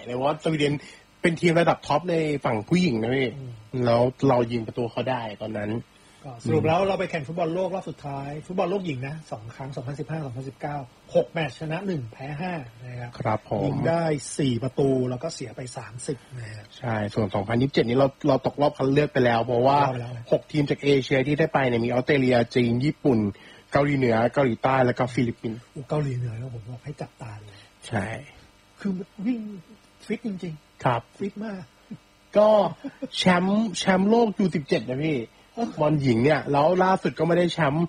เลยว่าสวีเดนเป็นทีมระดับท็อปในฝั่งผู้หญิงนะพี่แล้วเรายิงประตูเขาได้ตอนนั้นสรุปแล้วเราไปแข่งฟุตบอลโลกรอบสุดท้ายฟุตบอลโลกหญิงนะ2ครั้ง2015 2019 6แมตช์ชนะ1แพ้5นะครับครับผมยิงได้4ประตูแล้วก็เสียไป30นะครับใช่ส่วน2027นี้เราตกรอบคัดเลือกไปแล้วเพราะว่า6ทีมจากเอเชียที่ได้ไปเนี่ยมีออสเตรเลียจีนญี่ปุ่นเกาหลีเหนือเกาหลีใต้แล้วก็ฟิลิปปินส์เกาหลีเหนือแล้วผมบอกให้จับตาเลยใช่คือวิ่งฟิตจริงๆครับฟิตมากก็แชมป์โลก U17 นะพี่บอลหญิงเนี่ยแล้วล่าสุดก็ไม่ได้แชมป์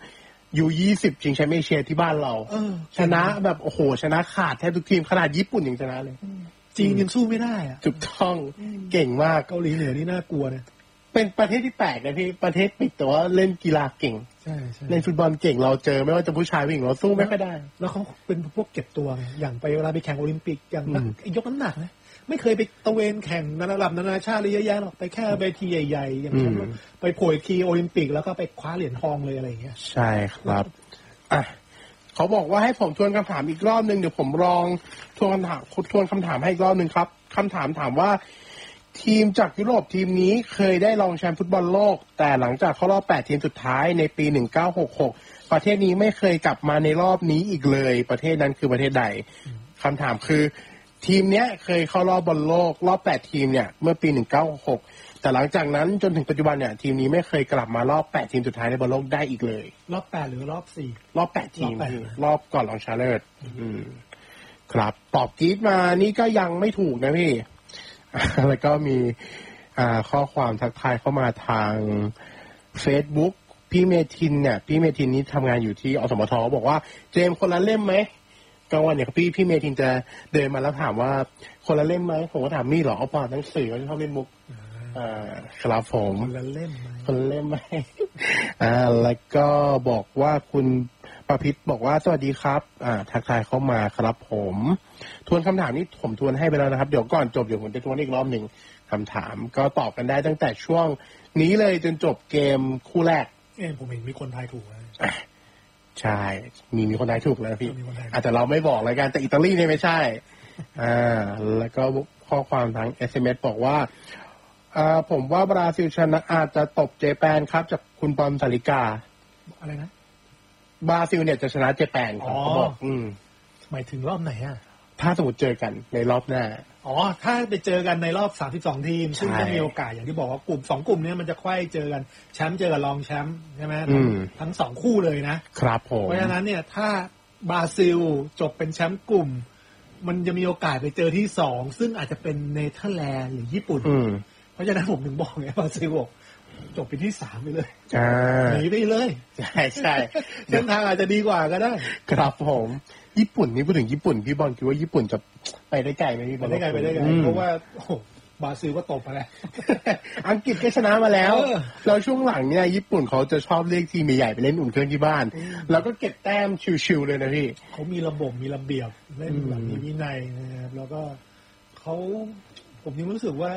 U20 ชิงแชมป์เอเชียที่บ้านเราชนะแบบโอ้โหชนะขาดแทบทุกทีมขนาดญี่ปุ่นยังชนะเลยจีนยังสู้ไม่ได้อ่ะถูกต้องเก่งมากเกาหลีเหนือนี่น่ากลัวนะเป็นประเทศที่แปลกนะพี่ประเทศปิดแต่ว่าเล่นกีฬาเก่งใช่เล่นฟุตบอลเก่งเราเจอไม่ว่าจะผู้ชายผู้หญิงเราสู้ไม่ค่อยได้แล้วเขาเป็นพวกเก็บตัวอย่างไปเวลาไปแข่งโอลิมปิกอย่างยกน้ำหนักนะไม่เคยไปตะเวนแข่งระดับนานาชาติเลยเยอะแยะหรอกไปแค่เวทีใหญ่ๆอย่างเช่นไปโผล่ทีโอลิมปิกแล้วก็ไปคว้าเหรียญทองเลยอะไรอย่างเงี้ยใช่ครับอ่ะเขาบอกว่าให้ผมทวนคำถามอีกรอบนึงเดี๋ยวผมลองทวนคำถามให้อีกรอบนึงครับคำถามว่าทีมจากยุโรปทีมนี้เคยได้รองแชมป์ฟุตบอลโลกแต่หลังจากเข้ารอบ8ทีมสุดท้ายในปี1966ประเทศนี้ไม่เคยกลับมาในรอบนี้อีกเลยประเทศนั้นคือประเทศใดคำถามคือทีมเนี้ยเคยเข้ารอบบอลโลกรอบ8ทีมเนี่ยเมื่อปี1966แต่หลังจากนั้นจนถึงปัจจุบันเนี่ยทีมนี้ไม่เคยกลับมารอบ8ทีมสุดท้ายในบอลโลกได้อีกเลยรอบ8หรือรอบ4 รอบ8ทีมรอบก่อนรองชนะเลิศครับตอบจี๊ดมานี่ก็ยังไม่ถูกนะพี่แล้วก็มีข้อความทักทายเข้ามาทาง Facebook พี่เมทินเนี่ยพี่เมทินนี้ทำงานอยู่ที่อสมทบอกว่าเจมคนละเล่มไหมกลางวันเนี่ยพี่เมทินจะเดินมาแล้วถามว่าคนละเล่มไหมผมก็ถามมีหรอเขาบอกหนังสือเขาชอบเล่นมุกครับผมคนละเล่มไหมคนละเล่มไหมแล้วก็บอกว่าคุณประพิษบอกว่าสวัสดีครับทักทายเข้ามาครับผมทวนคำถามนี้ผมทวนให้ไปแล้วนะครับเดี๋ยวก่อนจบเดี๋ยวผมจะทวนอีกรอบหนึ่งคำถามก็ตอบกันได้ตั้งแต่ช่วงนี้เลยจนจบเกมคู่แรกผมเห็นมีคนทายถูกเลยใช่มีคนทายถูกแล้วพี่อาจจะเราไม่บอกเลยกันแต่อิตาลีเนี่ยไม่ใช่แล้วก็ข้อความทาง SMS บอกว่าผมว่าบราซิลชนะอาจจะตบเจแปนครับจากคุณปอมสาริกาอะไรนะบราซิลเนี่ยจะชนะเจแปนครับเขาบอกหมายถึงรอบไหนอ่ะถ้าสมมติเจอกันในรอบหน้าถ้าไปเจอกันในรอบ32ทีมซึ่งจะมีโอกาสอย่างที่บอกว่ากลุ่ม2กลุ่มนี้มันจะไขว้เจอกันแชมป์เจอกับรองแชมป์ใช่ไหมทั้ง2คู่เลยนะครับผมเพราะฉะนั้นเนี่ยถ้าบราซิลจบเป็นแชมป์กลุ่มมันจะมีโอกาสไปเจอที่2ซึ่งอาจจะเป็นเนเธอร์แลนด์หรือญี่ปุ่นเพราะฉะนั้นผมถึงบอกไงบราซิลจบไปที่3ไปเลยหนีไปเลยใช่เส้นทางอาจจะดีกว่าก็ได้ครับผมญี่ปุ่นนี่พูดถึงญี่ปุ่นพี่บอลคิดว่าญี่ปุ่นจะไปได้ไกลไหมพี่บอลไปได้ไกลเพราะว่าบราซิลก็ตบมาแล้วอังกฤษก็ชนะมาแล้วแล้วช่วงหลังเนี่ยญี่ปุ่นเขาจะชอบเรียกทีมใหญ่ไปเล่นอุ่นเครื่องที่บ้านแล้วก็เก็บแต้มชิวๆเลยนะพี่เขามีระบบมีระเบียบเล่นแบบมีวินัยนะครับแล้วก็ผมยังรู้สึกว่า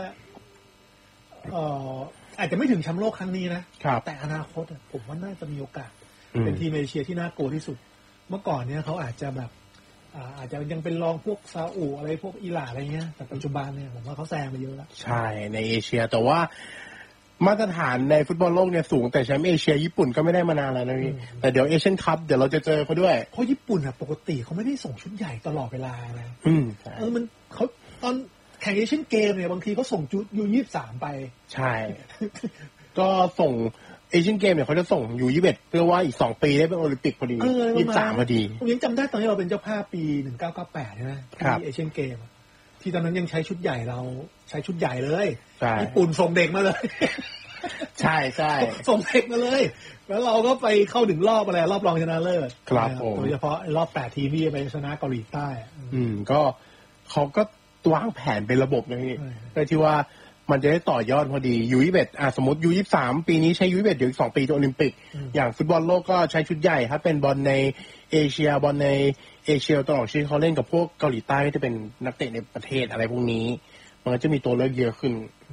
อาจจะไม่ถึงแชมป์โลกครั้งนี้นะแต่อนาคตผมว่าน่าจะมีโอกาสเป็นทีมเอเชียที่น่ากลัวที่สุดเมื่อก่อนเนี่ยเขาอาจจะแบบอาจจะยังเป็นรองพวกซาอุอะไรพวกอิหร่านอะไรเงี้ยแต่ปัจจุบันเนี่ยผมว่าเขาแซงไปเยอะแล้วใช่ในเอเชียแต่ว่ามาตรฐานในฟุตบอลโลกเนี่ยสูงแต่แชมป์เอเชียญี่ปุ่นก็ไม่ได้มานานแล้วนะพี่แต่เดี๋ยวเอเชียนคัพเดี๋ยวเราจะเจอเขาด้วยเพราะญี่ปุ่นปกติเขาไม่ได้ส่งชุดใหญ่ตลอดเวลานะมันเขาตอนแข่งเอเชียนเกมเนี่ยบางทีเขาส่งชุดU23ไปใช่ก็ส่งเอเชียนเกมเนี่ยเขาจะส่งU21เพื่อว่าอีก2ปีได้เป็นโอลิมปิกพอดี23พอดีผมยังจำได้ตอนที่เราเป็นเจ้าภาพปี1998ใช่ไหมที่เอเชียนเกมที่ตอนนั้นยังใช้ชุดใหญ่เราใช้ชุดใหญ่เลยญี่ปุ่นส่งเด็กมาเลยใช่ใช่ส่งเด็กมาเลยแล้วเราก็ไปเข้าถึงรอบอะไรรอบรองชนะเลิศครับผมโดยเฉพาะรอบ8ทีมที่ไปชนะเกาหลีใต้ก็เขาก็วางแผนเป็นระบบนะพี่เพื่อที่ว่ามันจะได้ต่อยอดพอดีU21สมมติU23ปีนี้ใช้ U21 เดี๋ยวอีก2ปีจะโอลิมปิกอย่างฟุตบอลโลกก็ใช้ชุดใหญ่ครับเป็นบอลในเอเชียบอลในเอเชียตลอดชีวิตเขาเล่นกับพวกเกาหลีใต้ก็จะเป็นนักเตะในประเทศอะไรพวกนี้มันก็จะมีตัวเลือกเยอะขึ้น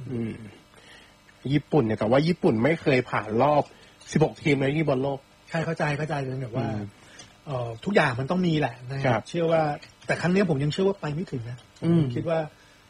ญี่ปุ่นเนี่ยแต่ว่าญี่ปุ่นไม่เคยผ่านรอบ16ทีมเลยที่บอลโลกใช่เข้าใจเลยแบบว่าทุกอย่างมันต้องมีแหละนะครับเชื่อว่าแต่ครั้งนี้ผมยังเชื่อว่าไปไม่ถึงนะคิดว่า